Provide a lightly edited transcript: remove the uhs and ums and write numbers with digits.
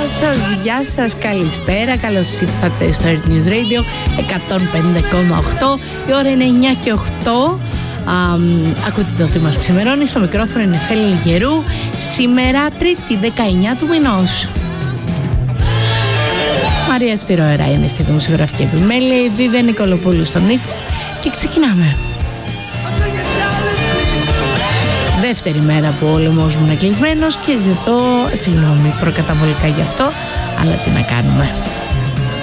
γεια σας, καλησπέρα. Καλώς ήρθατε στο Earth News Radio 105,8. Η ώρα είναι 9 και 8. Ακούτε το ότι μας ξημερώνει. Στο μικρόφωνο είναι Φέλη Λιγερού. Σήμερα Τρίτη 19 του μηνός. Μαρία Σφυροερά είναι στη δημοσιογραφική επιμέλεια, Βίβια Νικολοπούλου στον ήχο και ξεκινάμε. Δεύτερη μέρα που ο λαιμός μου είναι κλεισμένος και ζητώ συγγνώμη προκαταβολικά γι' αυτό, αλλά τι να κάνουμε.